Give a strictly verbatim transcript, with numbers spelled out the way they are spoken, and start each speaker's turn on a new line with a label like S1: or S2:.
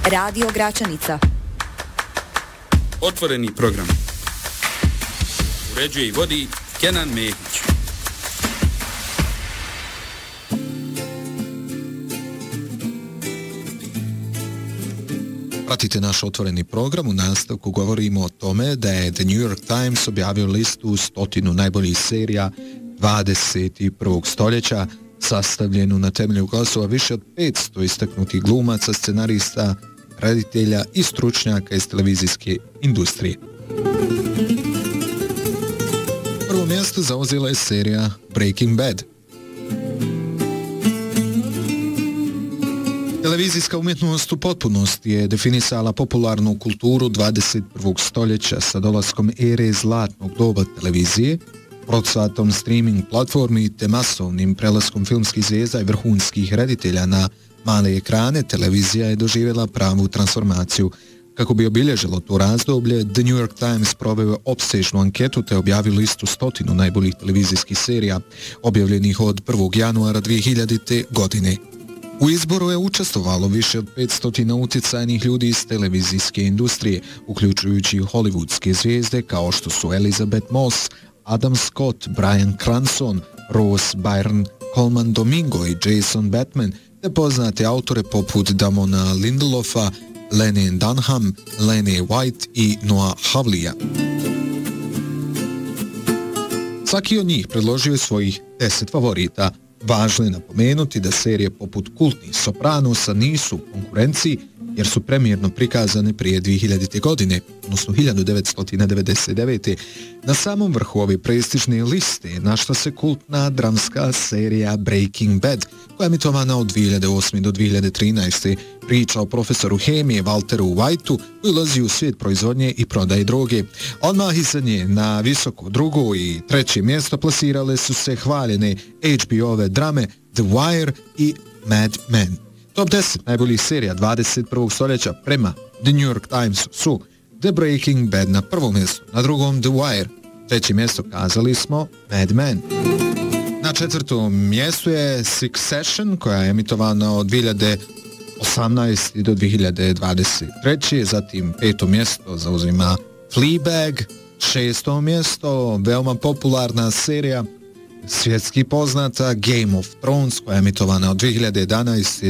S1: Radio Gračanica.
S2: Otvoreni program. Uređuje i vodi Kenan Mehić.
S3: Pratite naš otvoreni program. U nastavku govorimo o tome da je The New York Times objavio listu stotinu najboljih serija dvadeset prvog stoljeća, sastavljenu na temelju glasova više od petsto istaknutih glumaca, scenarista, reditelja i stručnjaka iz televizijske industrije. Prvo mjesto zauzela je serija Breaking Bad. Televizijska umjetnost u potpunosti je definisala popularnu kulturu dvadeset prvog stoljeća sa dolaskom ere zlatnog doba televizije, procvatom streaming platformi te masovnim prelaskom filmskih zvijezda i vrhunskih reditelja na male ekrane. Televizija je doživjela pravu transformaciju. Kako bi obilježilo to razdoblje, The New York Times proveo opsežnu anketu te objavio listu stotinu najboljih televizijskih serija objavljenih od prvog januara dvije hiljadite. godine. U izboru je učestvovalo više od petsto utjecajnih ljudi iz televizijske industrije, uključujući hollywoodske zvijezde kao što su Elizabeth Moss, Adam Scott, Bryan Cranston, Rose Byrne, Coleman Domingo i Jason Bateman, te poznate autore poput Damona Lindelofa, Lene Dunham, Lene White i Noah Hawleya. Svaki od njih predložio je svojih deset favorita. Važno je napomenuti da serije poput kultnih Sopranosa nisu u konkurenciji jer su premijerno prikazane prije dvije hiljadite. godine, odnosno hiljadu devetsto devedeset devete. Na samom vrhu ove prestižne liste našla se kultna dramska serija Breaking Bad, koja je emitovana od dvije hiljade osme. do dvije hiljade trinaeste. Priča o profesoru hemije Walteru Whiteu koji ulazi u svijet proizvodnje i prodaje droge. Odmah iza nje na visoko drugo i treće mjesto plasirale su se hvaljene H B O-ve drame The Wire i Mad Men. Top deset najboljih serija dvadeset prvog stoljeća prema The New York Timesu su The Breaking Bad na prvom mjestu, na drugom The Wire, treće mjesto kazali smo Mad Men. Na četvrtom mjestu je Succession, koja je emitovana od dvije hiljade osamnaeste. do dvije hiljade dvadeset treće. Zatim peto mjesto zauzima Fleabag, šesto mjesto veoma popularna serija svjetski poznata Game of Thrones, koja je emitovana od dvije hiljade jedanaeste.